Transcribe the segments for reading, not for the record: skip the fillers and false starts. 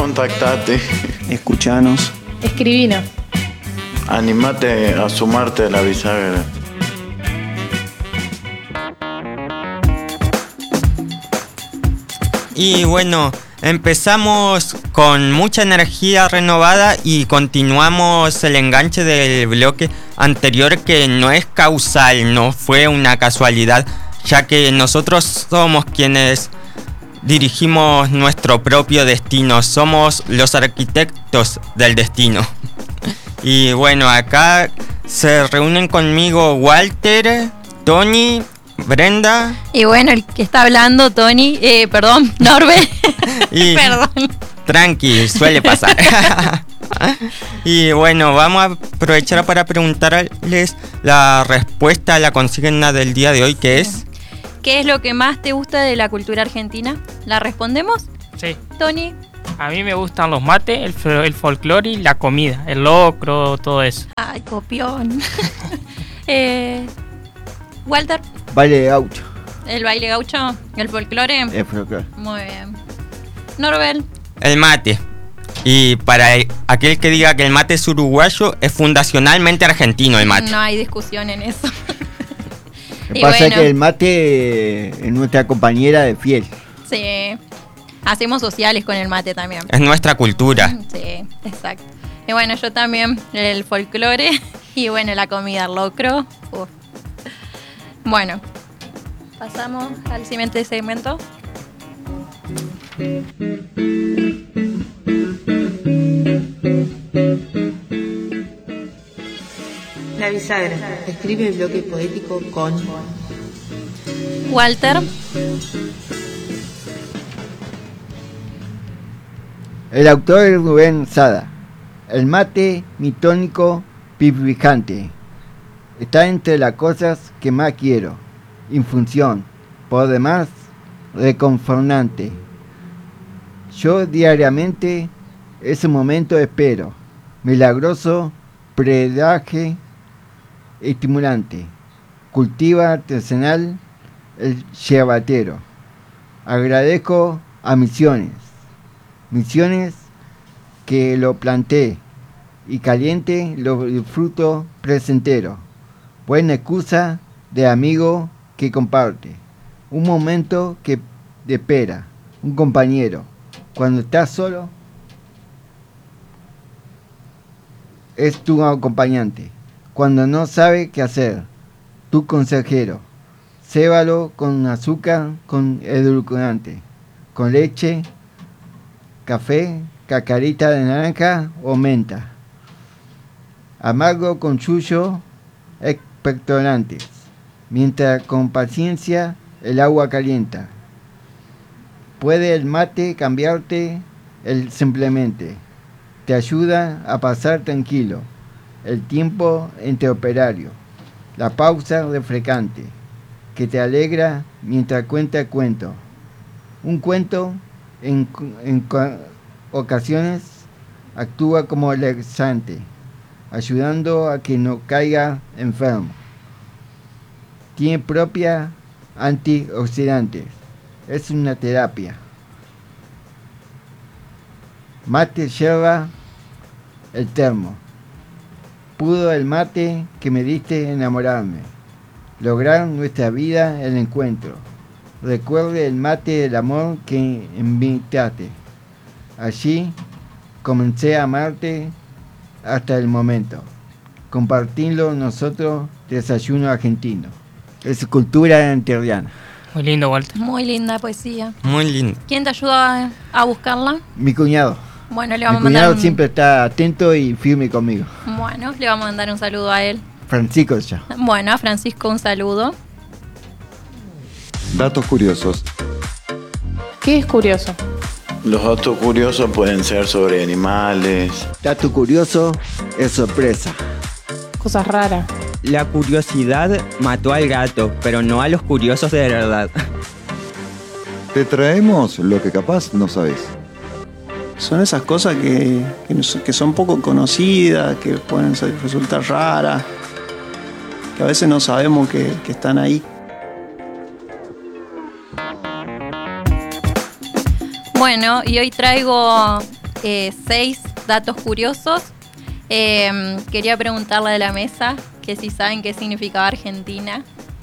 Contactate. Escuchanos. Escribinos. Animate a sumarte a la bisagra. Y bueno, empezamos con mucha energía renovada y continuamos el enganche del bloque anterior, que no es causal, no fue una casualidad, ya que nosotros somos quienes dirigimos nuestro propio destino, somos los arquitectos del destino. Y bueno, acá se reúnen conmigo Walter, Tony, Brenda. Y bueno, el que está hablando, Tony, Norbert. Y Perdón. Tranqui, suele pasar. Y bueno, vamos a aprovechar para preguntarles la respuesta a la consigna del día de hoy, que es... ¿Qué es lo que más te gusta de la cultura argentina? ¿La respondemos? Sí. Tony. A mí me gustan los mates, el folclore y la comida, el locro, todo eso. Ay, copión. Walter. Baile gaucho. ¿El baile gaucho? ¿El folclore? El folclore. Muy bien. Norbert. El mate. Y para aquel que diga que el mate es uruguayo, es fundacionalmente argentino el mate. No hay discusión en eso. Lo que pasa es que el mate es nuestra compañera de fiel. Sí. Hacemos sociales con el mate también. Es nuestra cultura. Sí, exacto. Y bueno, yo también el folclore y bueno, la comida, el locro. Uf. Bueno, pasamos al siguiente segmento. La bisagra. Escribe el bloque poético con Walter. El autor es Rubén Sada. El mate, mi tónico pipijante, está entre las cosas que más quiero. Infunción, por demás, reconfortante. Yo diariamente ese momento espero. Milagroso, predaje, estimulante. Cultiva artesanal el yebatero. Agradezco a Misiones que lo planté y caliente lo disfruto presentero. Buena excusa de amigo que comparte. Un momento que de espera, un compañero. Cuando estás solo, es tu acompañante. Cuando no sabe qué hacer, tu consejero. Cébalo con azúcar, con edulcorante, con leche, café, cacarita de naranja o menta. Amargo con chuyo, expectorantes. Mientras con paciencia el agua calienta. Puede el mate cambiarte simplemente. Te ayuda a pasar tranquilo el tiempo entre operario. La pausa refrescante que te alegra mientras cuenta el cuento. Un cuento en ocasiones actúa como laxante, ayudando a que no caiga enfermo. Tiene propia antioxidantes. Es una terapia. Mate yerba el termo. Pudo el mate que me diste enamorarme. Lograr nuestra vida el encuentro. Recuerde el mate del amor que invitaste. Allí comencé a amarte hasta el momento. Compartirlo nosotros, desayuno argentino. Es cultura enterriana. Muy lindo, Walter. Muy linda poesía. Muy lindo. ¿Quién te ayuda a buscarla? Mi cuñado. Bueno, le vamos Mi a mandar cuñado siempre está atento y firme conmigo. Bueno, le vamos a mandar un saludo a él. Francisco ya. Bueno, a Francisco un saludo. Datos curiosos. ¿Qué es curioso? Los datos curiosos pueden ser sobre animales. Dato curioso es sorpresa. Cosas raras. La curiosidad mató al gato, pero no a los curiosos de verdad. Te traemos lo que capaz no sabes. Son esas cosas que son poco conocidas, que pueden resultar raras, que a veces no sabemos que están ahí. Bueno, y hoy traigo 6 datos curiosos. Quería preguntarle a la mesa que si saben qué significaba Argentina.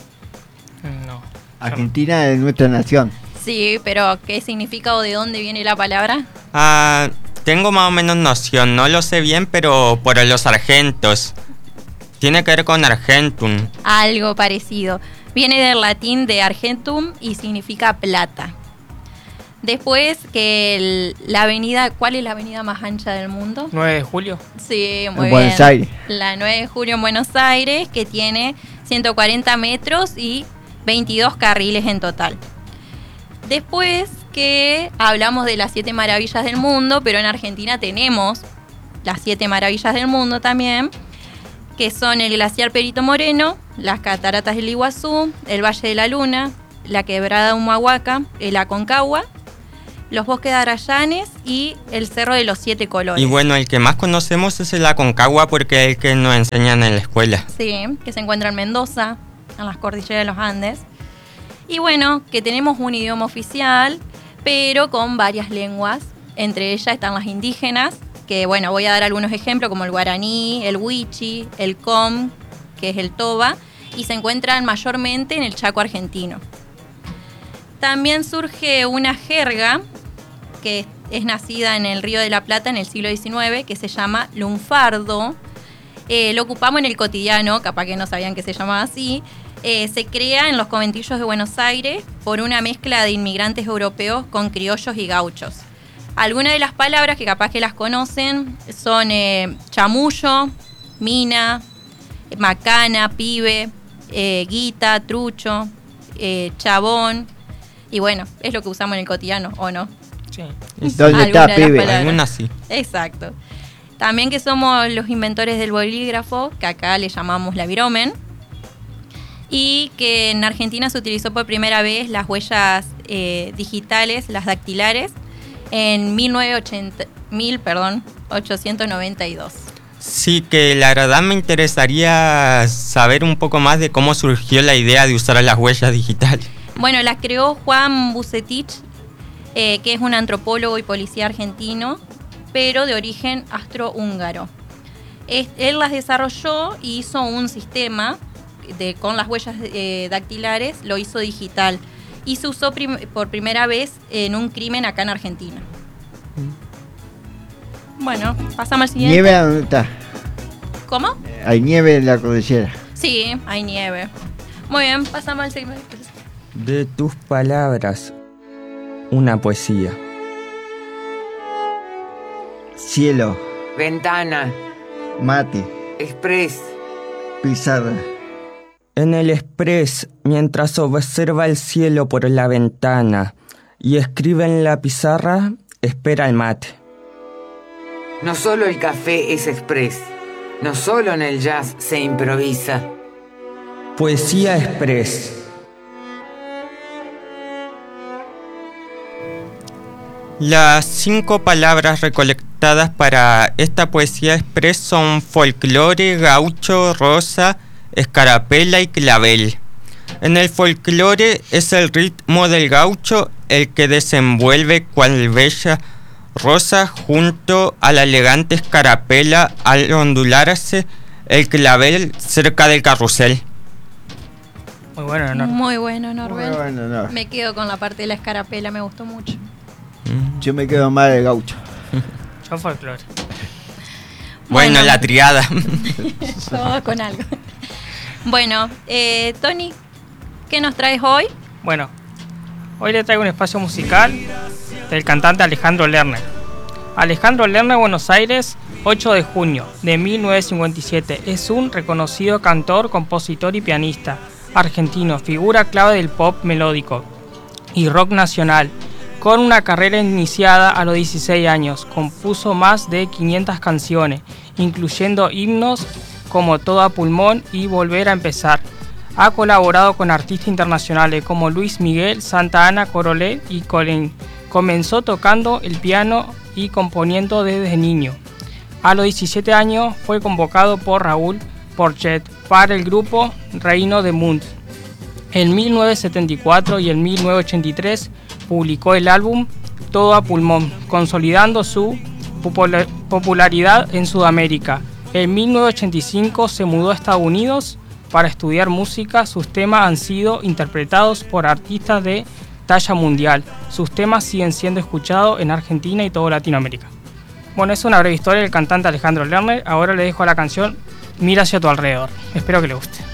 No. Argentina es nuestra nación. Sí, pero ¿qué significa o de dónde viene la palabra? Tengo más o menos noción, no lo sé bien, pero por los argentos. Tiene que ver con Argentum. Algo parecido. Viene del latín de Argentum y significa plata. Después que la avenida, ¿cuál es la avenida más ancha del mundo? 9 de julio. Sí, muy En bien. Buenos Aires. La 9 de julio en Buenos Aires, que tiene 140 metros y 22 carriles en total. Después que hablamos de las 7 maravillas del mundo, pero en Argentina tenemos las 7 maravillas del mundo también, que son el glaciar Perito Moreno, las cataratas del Iguazú, el Valle de la Luna, la quebrada Humahuaca, el Aconcagua, los bosques de Arayanes y el Cerro de los 7 Colores. Y bueno, el que más conocemos es el Aconcagua porque es el que nos enseñan en la escuela. Sí, que se encuentra en Mendoza, en las cordilleras de los Andes. Y bueno, que tenemos un idioma oficial, pero con varias lenguas. Entre ellas están las indígenas, que bueno, voy a dar algunos ejemplos como el guaraní, el huichi, el com, que es el toba, y se encuentran mayormente en el Chaco argentino. También surge una jerga que es nacida en el Río de la Plata en el siglo XIX, que se llama lunfardo. Lo ocupamos en el cotidiano, capaz que no sabían que se llamaba así. Se crea en los conventillos de Buenos Aires por una mezcla de inmigrantes europeos con criollos y gauchos. Algunas de las palabras que capaz que las conocen son chamullo, mina, macana, pibe, guita, trucho, chabón. Y bueno, es lo que usamos en el cotidiano, ¿o no? Sí. ¿Dónde está, pibe? Algunas sí. Exacto. También que somos los inventores del bolígrafo, que acá le llamamos la viromen. Y que en Argentina se utilizó por primera vez las huellas digitales, las dactilares, en 1892. Sí, que la verdad me interesaría saber un poco más de cómo surgió la idea de usar las huellas digitales. Bueno, las creó Juan Bucetich, que es un antropólogo y policía argentino, pero de origen austrohúngaro. Él las desarrolló y hizo un sistema con las huellas dactilares, lo hizo digital y se usó por primera vez en un crimen acá en Argentina. Bueno, pasamos al siguiente. ¿Nieve a dónde está? ¿Cómo? Hay nieve en la cordillera. Sí, hay nieve. Muy bien, pasamos al siguiente. De tus palabras, una poesía. Cielo, Ventana, mate, express, pizarra. En el express, mientras observa el cielo por la ventana y escribe en la pizarra, espera el mate. No solo el café es express, no solo en el jazz se improvisa. Poesía express. Las 5 palabras recolectadas para esta poesía express son folclore, gaucho, rosa, escarapela y clavel. En el folclore es el ritmo del gaucho el que desenvuelve cual bella rosa junto a la elegante escarapela al ondularse el clavel cerca del carrusel. Muy bueno, Norbert. Muy bueno, Norbert. Muy bueno, Norbert. Me quedo con la parte de la escarapela, me gustó mucho. Yo me quedo mal de gaucho. Yo folclore. Bueno, la triada. Todo con algo. Bueno, Tony, ¿qué nos traes hoy? Bueno, hoy le traigo un espacio musical del cantante Alejandro Lerner. Alejandro Lerner, Buenos Aires, 8 de junio de 1957. Es un reconocido cantor, compositor y pianista argentino, figura clave del pop melódico y rock nacional. Con una carrera iniciada a los 16 años, compuso más de 500 canciones, incluyendo himnos como Todo a Pulmón y Volver a Empezar. Ha colaborado con artistas internacionales como Luis Miguel, Santa Ana, Corolé y Colin. Comenzó tocando el piano y componiendo desde niño. A los 17 años fue convocado por Raúl Porchet para el grupo Reino de Munt. En 1974 y en 1983 publicó el álbum Todo a Pulmón, consolidando su popularidad en Sudamérica. En 1985 se mudó a Estados Unidos para estudiar música. Sus temas han sido interpretados por artistas de talla mundial. Sus temas siguen siendo escuchados en Argentina y toda Latinoamérica. Bueno, es una breve historia del cantante Alejandro Lerner. Ahora le dejo la canción Mira hacia tu alrededor. Espero que le guste.